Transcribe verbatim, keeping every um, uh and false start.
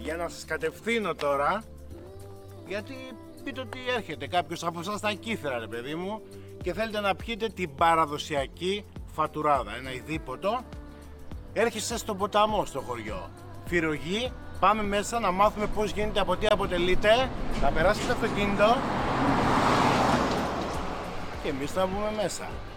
για να σας κατευθύνω τώρα, γιατί πείτε ότι έρχεται κάποιος από εσάς στα Κύθρα, ρε παιδί μου, και θέλετε να πιείτε την παραδοσιακή φατουράδα, ένα ειδίποτο. Έρχεσαι στον ποταμό στο χωριό. Φυρογή, πάμε μέσα να μάθουμε πώς γίνεται, από τι αποτελείται. Θα περάσετε το αυτοκίνητο και εμείς θα μπούμε μέσα.